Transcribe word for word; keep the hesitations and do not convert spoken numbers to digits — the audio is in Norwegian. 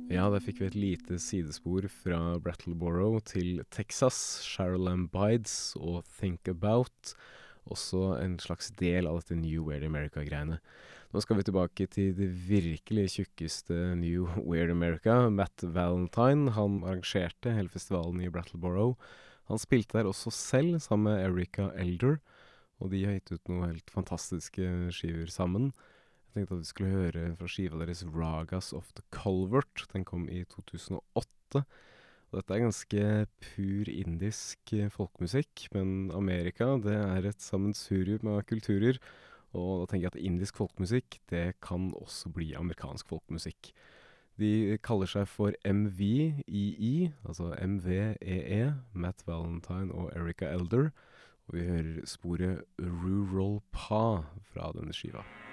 Ja, der fikk vi et lite sidespor fra Brattleboro til Texas, Cheryl Lamb Bides og Think About, også en slags del av dette New Weird America-greiene. Nå skal vi tilbake til det virkelig tjukkeste New Weird America, Matt Valentine. Han arrangerte hele festivalen i Brattleboro. Han spilte der også selv, sammen med Erica Elder, og de har gitt ut noen helt fantastiske skiver sammen. Jeg tenkte at vi skulle høre fra skiva deres Ragas of the Culvert. Den kom i to tusen og åtte. Og dette er ganske pur indisk eh, folkemusikk, men Amerika, det er et sammensurium av kulturer. Og da tenker jeg at indisk folkemusikk, det kan også bli amerikansk folkemusikk. De kaller seg for M V E E, altså M V E E, Matt Valentine og Erica Elder. Og vi hører sporet Rural Pa fra denne skiva.